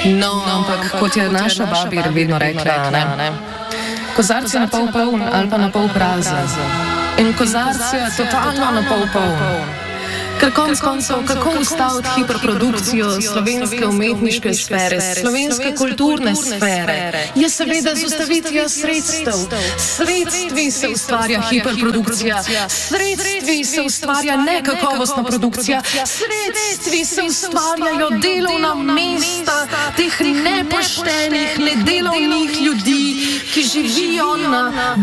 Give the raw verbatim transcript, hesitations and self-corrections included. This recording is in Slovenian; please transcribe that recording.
No, ampak kot je naša babir vedno rekla, ne, ne. Kozarc je na pol poln ali pa na pol prazen. In kozarc je totalno na pol poln. Ker konc koncev, kako ustaviti hiperprodukcijo slovenske umetniške sfere, slovenske kulturne sfere, je seveda z ustavitvijo sredstev. Sredstvi se ustvarja hiperprodukcija, sredstvi se ustvarja nekakovostna produkcija, sredstvi se ustvarjajo delovna mesta teh nepoštenih, nedelovnih ljudi, ki živijo na